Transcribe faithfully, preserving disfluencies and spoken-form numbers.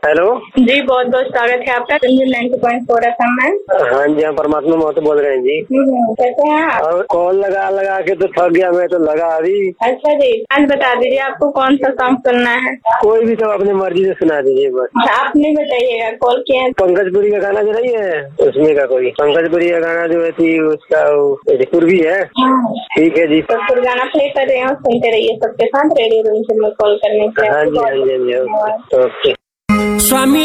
Hello जी, बहुत बहुत स्वागत है आपका ninety point four F M में। हाँ जी, हाँ परमात्मा महतो बोल रहे हैं जी। कैसे हैं आप? और कॉल लगा लगा के तो थक गया मैं, तो लगा अभी। अच्छा जी, आज बता दीजिए आपको कौन सा सॉन्ग सुनना है। कोई भी तो अपनी मर्जी से सुना दीजिए बस। आप नहीं बताइएगा, कॉल किया है। पंकजपुरी का गाना जो नहीं है उसमें का कोई पंकजपुरी का गाना जो है थी उसका पूर्वी है। ठीक है जी, तो फिर गाना प्ले कर रहे हैं, सुनते रहिए सबके साथ रेडियो रूम से कॉल करने के लिए। हाँ जी हाँ जी हाँ जी, ओके। स्वामी